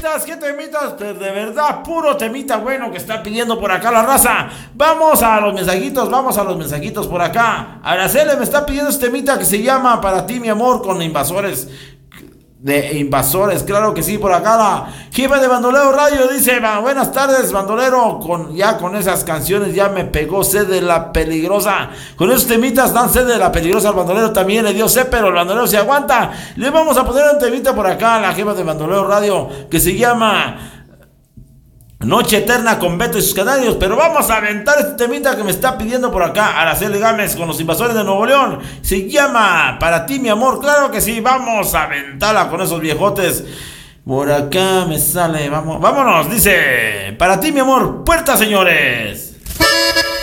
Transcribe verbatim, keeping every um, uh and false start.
temitas, qué temitas, de, de verdad, puro temita bueno que está pidiendo por acá la raza. Vamos a los mensajitos, vamos a los mensajitos por acá. Araceli me está pidiendo este temita que se llama Para ti, mi amor, con Invasores. De Invasores, claro que sí, por acá la jefa de Bandolero Radio dice: buenas tardes, bandolero, con, ya con esas canciones ya me pegó sed de la peligrosa, con esos temitas dan sed de la peligrosa. Al bandolero también le dio sed, pero el bandolero se aguanta. Le vamos a poner un temita por acá a la jefa de Bandolero Radio que se llama Noche Eterna con Beto y sus canarios, pero vamos a aventar este temita que me está pidiendo por acá Araceli Gámez con los Invasores de Nuevo León. Se llama Para ti, mi amor, claro que sí, vamos a aventarla con esos viejotes. Por acá me sale, vamos, vámonos, dice: para ti, mi amor, puerta, señores.